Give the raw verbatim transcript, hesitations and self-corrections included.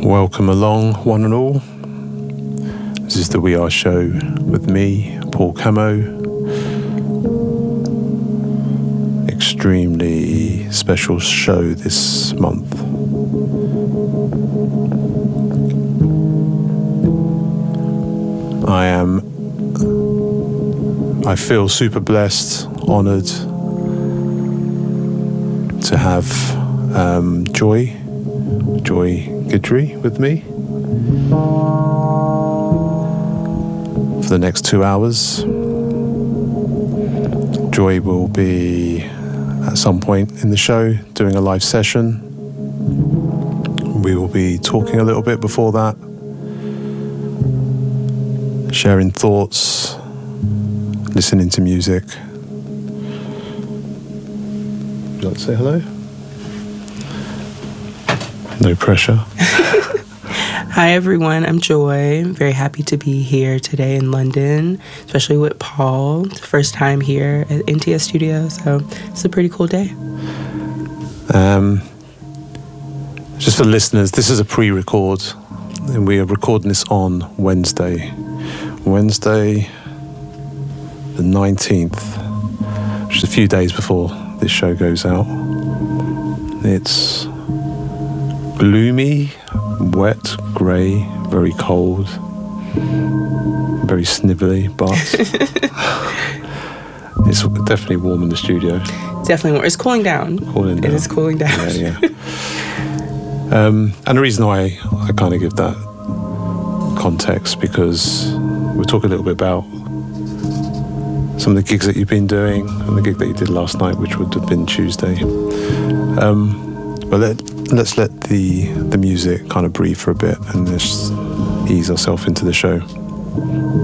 Welcome along, one and all. This is the We Are Show with me, Paul Camo. Extremely special show this month. I am, I feel super blessed, honoured to have um, Joy, Joy Guidry with me for the next two hours. Joy will be at some point in the show doing a live session. We will be talking a little bit before that, sharing thoughts, listening to music. Would you like to say hello? No pressure. Hi everyone, I'm Joy. I'm very happy to be here today in London, especially with Paul. It's the first time here at N T S Studio, so it's a pretty cool day. Um, just for listeners, this is a pre-record, and we are recording this on Wednesday. Wednesday the nineteenth, which is a few days before this show goes out. It's gloomy, wet, grey, very cold, very snivelly, but it's definitely warm in the studio. Definitely warm. It's cooling down. Cooling down. It is cooling down. Yeah, yeah. um, and the reason why I kind of give that context, because we'll talk a little bit about some of the gigs that you've been doing and the gig that you did last night, which would have been Tuesday. Um, but let, let's let the the music kind of breathe for a bit and just ease ourselves into the show.